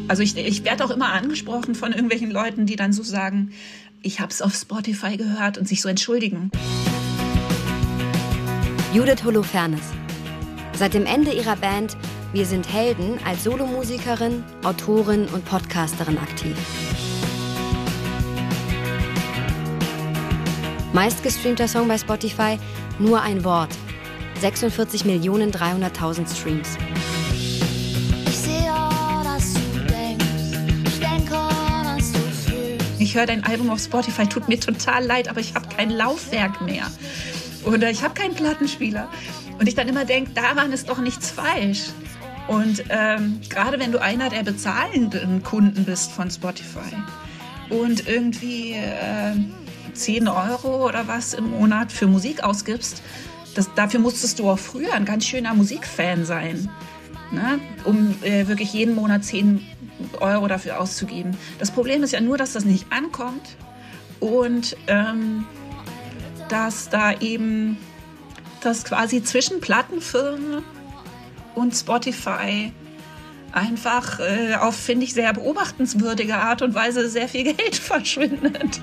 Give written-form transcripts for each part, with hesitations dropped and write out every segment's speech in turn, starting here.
Also ich werde auch immer angesprochen von irgendwelchen Leuten, die dann so sagen, ich habe es auf Spotify gehört und sich so entschuldigen. Judith Holofernes. Seit dem Ende ihrer Band Wir sind Helden als Solomusikerin, Autorin und Podcasterin aktiv. Meistgestreamter Song bei Spotify, Nur ein Wort. 46.300.000 Streams. Ich höre dein Album auf Spotify, tut mir total leid, aber ich habe kein Laufwerk mehr. Oder ich habe keinen Plattenspieler. Und ich dann immer denke, daran ist doch nichts falsch. Und gerade wenn du einer der bezahlenden Kunden bist von Spotify und irgendwie 10 Euro oder was im Monat für Musik ausgibst, dafür musstest du auch früher ein ganz schöner Musikfan sein, ne? Um wirklich jeden Monat 10 Euro dafür auszugeben. Das Problem ist ja nur, dass das nicht ankommt und dass da eben das quasi zwischen Plattenfirmen und Spotify einfach auf, finde ich, sehr beobachtenswürdige Art und Weise sehr viel Geld verschwindet.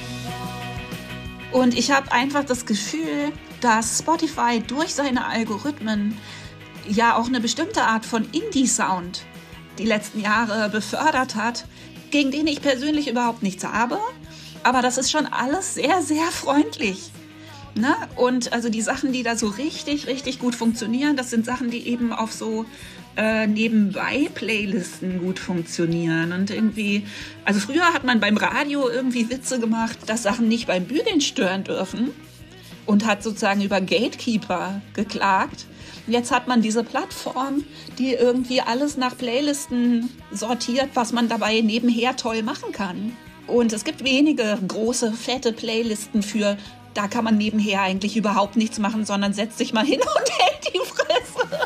Und ich habe einfach das Gefühl, dass Spotify durch seine Algorithmen ja auch eine bestimmte Art von Indie-Sound die letzten Jahre befördert hat, gegen den ich persönlich überhaupt nichts habe. Aber das ist schon alles sehr, sehr freundlich. Ne? Und also die Sachen, die da so richtig, richtig gut funktionieren, das sind Sachen, die eben auf so Nebenbei-Playlisten gut funktionieren. Und irgendwie, also früher hat man beim Radio irgendwie Witze gemacht, dass Sachen nicht beim Bügeln stören dürfen und hat sozusagen über Gatekeeper geklagt. Jetzt hat man diese Plattform, die irgendwie alles nach Playlisten sortiert, was man dabei nebenher toll machen kann. Und es gibt wenige große, fette Playlisten für, da kann man nebenher eigentlich überhaupt nichts machen, sondern setzt sich mal hin und hält die Fresse.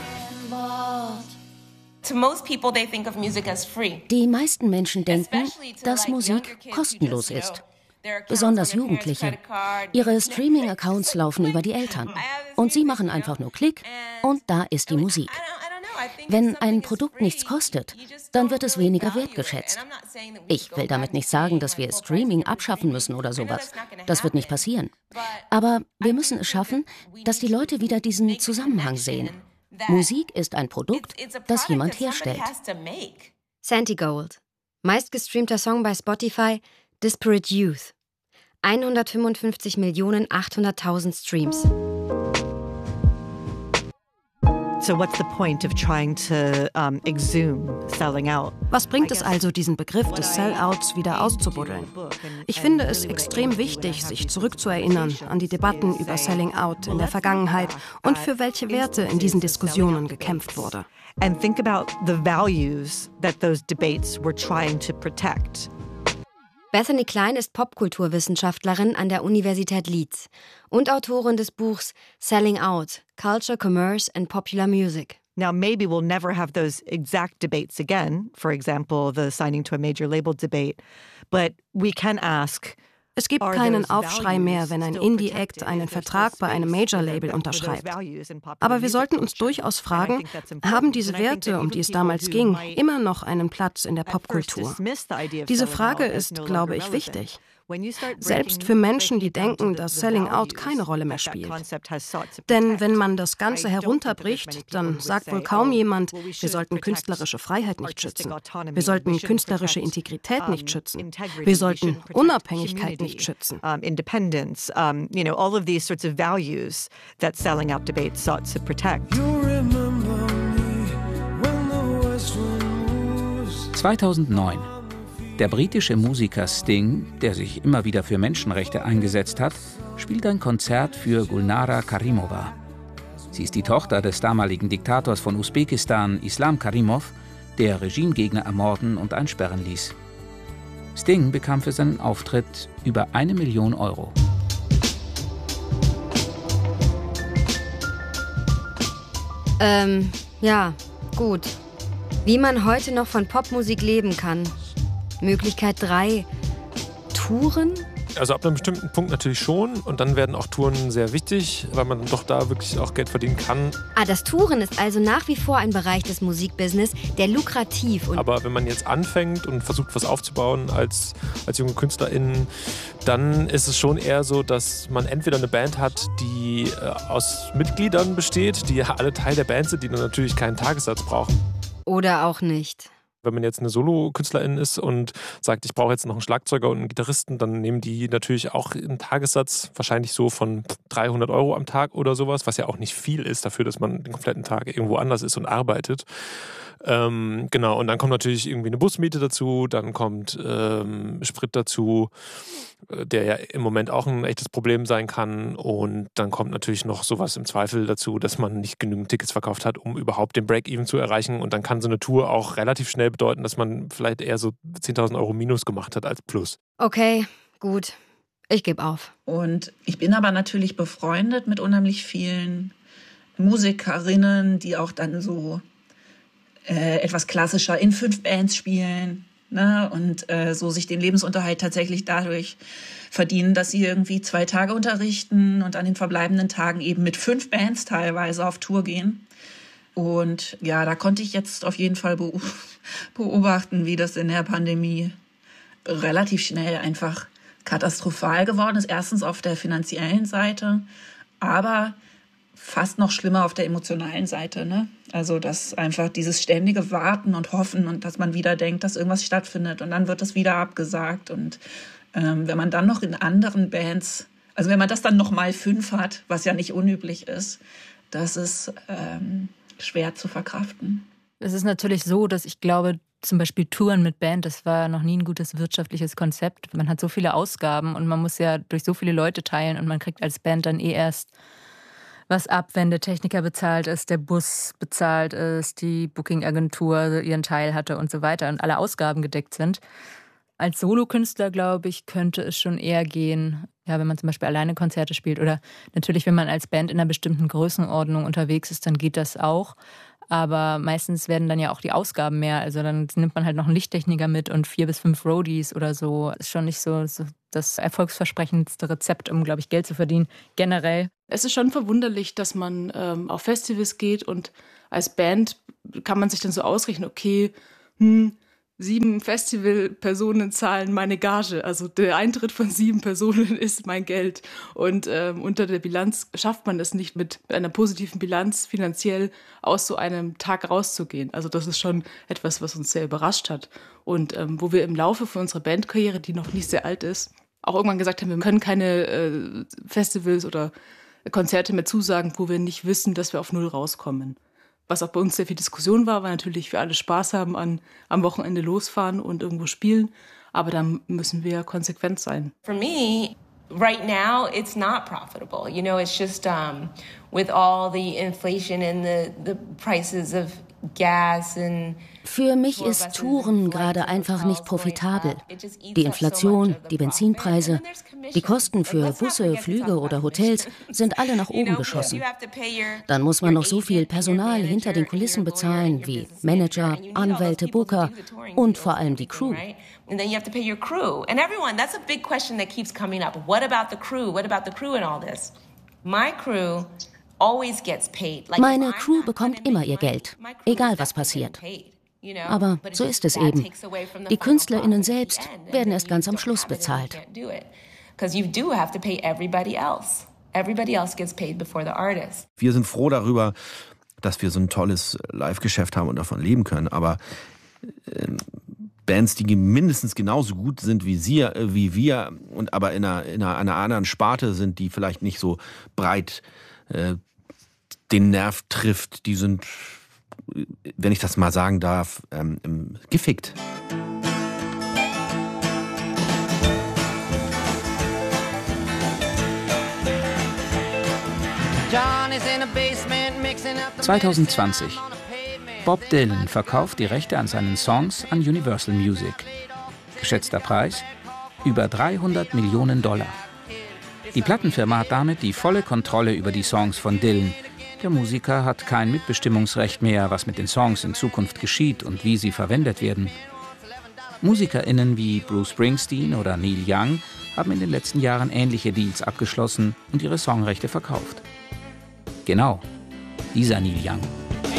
Die meisten Menschen denken, dass Musik kostenlos ist. Besonders Jugendliche. Ihre Streaming-Accounts laufen über die Eltern. Und sie machen einfach nur Klick und da ist die Musik. Wenn ein Produkt nichts kostet, dann wird es weniger wertgeschätzt. Ich will damit nicht sagen, dass wir Streaming abschaffen müssen oder sowas. Das wird nicht passieren. Aber wir müssen es schaffen, dass die Leute wieder diesen Zusammenhang sehen. Musik ist ein Produkt, das jemand herstellt. Santi Gold. Meistgestreamter Song bei Spotify, Disparate Youth. 155.800.000 Streams. So what's the point of trying to exhume selling out? Was bringt es also, diesen Begriff des Sellouts wieder auszubuddeln? Ich finde es extrem wichtig, sich zurückzuerinnern an die Debatten über Selling Out in der Vergangenheit und für welche Werte in diesen Diskussionen gekämpft wurde. And think about the values that those debates were trying to protect. Bethany Klein ist Popkulturwissenschaftlerin an der Universität Leeds und Autorin des Buchs Selling Out: Culture, Commerce and Popular Music. Now, maybe we'll never have those exact debates again, for example, the signing to a major label debate, but we can ask, es gibt keinen Aufschrei mehr, wenn ein Indie-Act einen Vertrag bei einem Major-Label unterschreibt. Aber wir sollten uns durchaus fragen, haben diese Werte, um die es damals ging, immer noch einen Platz in der Popkultur? Diese Frage ist, glaube ich, wichtig. Selbst für Menschen, die denken, dass Selling Out keine Rolle mehr spielt. Denn wenn man das Ganze herunterbricht, dann sagt wohl kaum jemand, wir sollten künstlerische Freiheit nicht schützen. Wir sollten künstlerische Integrität nicht schützen. Wir sollten Unabhängigkeit nicht schützen. Independence, all of these sorts of values that Selling Out debates sought to protect. 2009. Der britische Musiker Sting, der sich immer wieder für Menschenrechte eingesetzt hat, spielt ein Konzert für Gulnara Karimova. Sie ist die Tochter des damaligen Diktators von Usbekistan, Islam Karimov, der Regimegegner ermorden und einsperren ließ. Sting bekam für seinen Auftritt über 1 Million Euro. Ja, gut. Wie man heute noch von Popmusik leben kann. Möglichkeit 3. Touren? Also ab einem bestimmten Punkt natürlich schon. Und dann werden auch Touren sehr wichtig, weil man doch da wirklich auch Geld verdienen kann. Das Touren ist also nach wie vor ein Bereich des Musikbusiness, der lukrativ und... Aber wenn man jetzt anfängt und versucht, was aufzubauen als junge KünstlerInnen, dann ist es schon eher so, dass man entweder eine Band hat, die aus Mitgliedern besteht, die alle Teil der Band sind, die dann natürlich keinen Tagessatz brauchen. Oder auch nicht. Wenn man jetzt eine Solo-Künstlerin ist und sagt, ich brauche jetzt noch einen Schlagzeuger und einen Gitarristen, dann nehmen die natürlich auch einen Tagessatz, wahrscheinlich so von 300 € am Tag oder sowas, was ja auch nicht viel ist dafür, dass man den kompletten Tag irgendwo anders ist und arbeitet. Genau, und dann kommt natürlich irgendwie eine Busmiete dazu, dann kommt Sprit dazu, der ja im Moment auch ein echtes Problem sein kann, und dann kommt natürlich noch sowas im Zweifel dazu, dass man nicht genügend Tickets verkauft hat, um überhaupt den Break-Even zu erreichen, und dann kann so eine Tour auch relativ schnell bedeuten, dass man vielleicht eher so 10.000 € Minus gemacht hat als Plus. Okay, gut, ich gebe auf. Und ich bin aber natürlich befreundet mit unheimlich vielen Musikerinnen, die auch dann so etwas klassischer in 5 Bands spielen, ne? Und so sich den Lebensunterhalt tatsächlich dadurch verdienen, dass sie irgendwie 2 Tage unterrichten und an den verbleibenden Tagen eben mit 5 Bands teilweise auf Tour gehen. Und ja, da konnte ich jetzt auf jeden Fall beobachten, wie das in der Pandemie relativ schnell einfach katastrophal geworden ist. Erstens auf der finanziellen Seite, aber fast noch schlimmer auf der emotionalen Seite, ne? Also dass einfach dieses ständige Warten und Hoffen und dass man wieder denkt, dass irgendwas stattfindet und dann wird das wieder abgesagt. Und wenn man dann noch in anderen Bands, also wenn man das dann noch mal 5 hat, was ja nicht unüblich ist, das ist schwer zu verkraften. Es ist natürlich so, dass ich glaube, zum Beispiel Touren mit Band, das war noch nie ein gutes wirtschaftliches Konzept. Man hat so viele Ausgaben und man muss ja durch so viele Leute teilen und man kriegt als Band dann erst was ab, wenn der Techniker bezahlt ist, der Bus bezahlt ist, die Booking-Agentur ihren Teil hatte und so weiter und alle Ausgaben gedeckt sind. Als Solokünstler, glaube ich, könnte es schon eher gehen, ja, wenn man zum Beispiel alleine Konzerte spielt oder natürlich, wenn man als Band in einer bestimmten Größenordnung unterwegs ist, dann geht das auch. Aber meistens werden dann ja auch die Ausgaben mehr. Also dann nimmt man halt noch einen Lichttechniker mit und 4 bis 5 Roadies oder so. Ist schon nicht so das erfolgsversprechendste Rezept, um, glaube ich, Geld zu verdienen, generell. Es ist schon verwunderlich, dass man auf Festivals geht und als Band kann man sich dann so ausrechnen, okay, 7 Festivalpersonen zahlen meine Gage. Also der Eintritt von 7 Personen ist mein Geld. Und unter der Bilanz schafft man es nicht, mit einer positiven Bilanz finanziell aus so einem Tag rauszugehen. Also das ist schon etwas, was uns sehr überrascht hat. Und wo wir im Laufe von unserer Bandkarriere, die noch nicht sehr alt ist, auch irgendwann gesagt haben, wir können keine Festivals oder Konzerte mehr zusagen, wo wir nicht wissen, dass wir auf 0 rauskommen. Was auch bei uns sehr viel Diskussion war, weil natürlich wir alle Spaß haben am Wochenende losfahren und irgendwo spielen. Aber da müssen wir konsequent sein. For me, right now, it's not profitable. You know, it's just with all the inflation and the prices of gas and... Für mich ist Touren gerade einfach nicht profitabel. Die Inflation, die Benzinpreise, die Kosten für Busse, Flüge oder Hotels sind alle nach oben geschossen. Dann muss man noch so viel Personal hinter den Kulissen bezahlen, wie Manager, Anwälte, Booker und vor allem die Crew. And then you have to pay your crew. And everyone, that's a big question that keeps coming up. What about the crew? What about the crew in all this? My crew always gets paid. Meine Crew bekommt immer ihr Geld, egal was passiert. Aber so ist es eben. Die KünstlerInnen selbst werden erst ganz am Schluss bezahlt. Wir sind froh darüber, dass wir so ein tolles Live-Geschäft haben und davon leben können. Aber Bands, die mindestens genauso gut sind wie wir und aber in einer anderen Sparte sind, die vielleicht nicht so breit den Nerv trifft, die sind, wenn ich das mal sagen darf, gefickt. ...2020. Bob Dylan verkauft die Rechte an seinen Songs an Universal Music. Geschätzter Preis: über $300 Millionen. Die Plattenfirma hat damit die volle Kontrolle über die Songs von Dylan. Der Musiker hat kein Mitbestimmungsrecht mehr, was mit den Songs in Zukunft geschieht und wie sie verwendet werden. MusikerInnen wie Bruce Springsteen oder Neil Young haben in den letzten Jahren ähnliche Deals abgeschlossen und ihre Songrechte verkauft. Genau, dieser Neil Young.